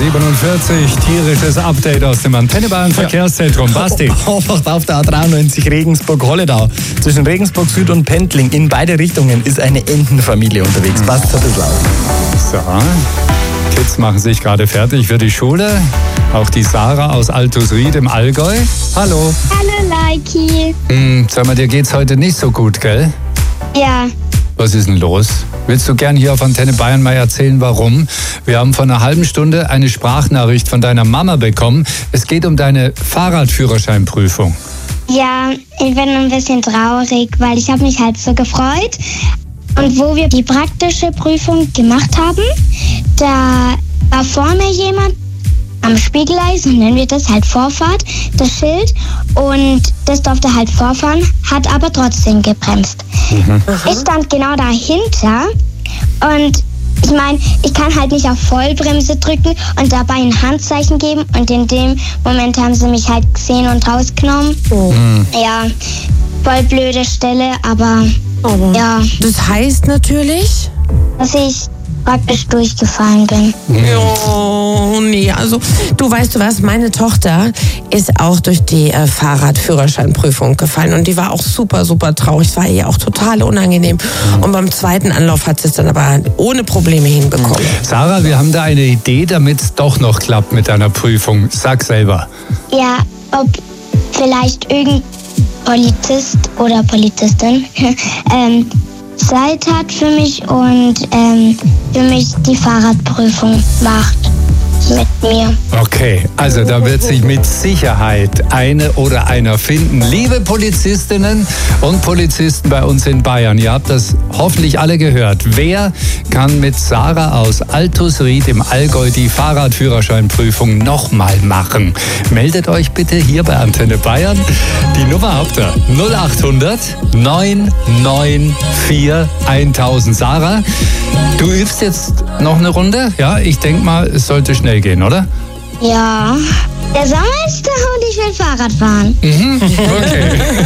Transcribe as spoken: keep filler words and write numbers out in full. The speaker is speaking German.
siebenundvierzig, tierisches Update aus dem Antenne Bayern Verkehrszentrum. Basti. Auffahrt auf der A dreiundneunzig Regensburg-Holledau. Zwischen Regensburg Süd und Pendling in beide Richtungen ist eine Entenfamilie unterwegs. Passt ein bisschen auf. So, Kids machen sich gerade fertig für die Schule. Auch die Sarah aus Altusried im Allgäu. Hallo. Hallo, Leiki. Hm, sag mal, dir geht's heute nicht so gut, gell? Ja. Was ist denn los? Willst du gern hier auf Antenne Bayern mal erzählen, warum? Wir haben vor einer halben Stunde eine Sprachnachricht von deiner Mama bekommen. Es geht um deine Fahrradführerscheinprüfung. Ja, ich bin ein bisschen traurig, weil ich habe mich halt so gefreut. Und wo wir die praktische Prüfung gemacht haben, da war vor mir jemand am Spiegeleis, und nennen wir das halt Vorfahrt, das Schild, und das durfte halt vorfahren, hat aber trotzdem gebremst. Mhm. Ich stand genau dahinter und ich meine, ich kann halt nicht auf Vollbremse drücken und dabei ein Handzeichen geben, und in dem Moment haben sie mich halt gesehen und rausgenommen. Oh. Mhm. Ja, voll blöde Stelle, aber, aber ja. Das heißt natürlich, dass ich praktisch durchgefallen bin. oh nee, also du weißt du was, meine Tochter ist auch durch die äh, Fahrradführerscheinprüfung gefallen und die war auch super, super traurig. Es war ihr auch total unangenehm. Und beim zweiten Anlauf hat sie es dann aber ohne Probleme hinbekommen. Sarah, wir haben da eine Idee, damit es doch noch klappt mit deiner Prüfung. Sag selber. Ja, ob vielleicht irgendein Polizist oder Polizistin ähm, Zeit hat für mich und ähm, für mich die Fahrradprüfung macht mit mir. Okay, also da wird sich mit Sicherheit eine oder einer finden. Liebe Polizistinnen und Polizisten bei uns in Bayern, ihr habt das hoffentlich alle gehört. Wer kann mit Sarah aus Altusried im Allgäu die Fahrradführerscheinprüfung nochmal machen? Meldet euch bitte hier bei Antenne Bayern. Die Nummer habt ihr null acht hundert neun neun vier tausend. Sarah, du übst jetzt noch eine Runde? Ja, ich denke mal, es sollte schnell gehen, oder? Ja, der Sommer ist da und ich will Fahrrad fahren. Mhm, okay.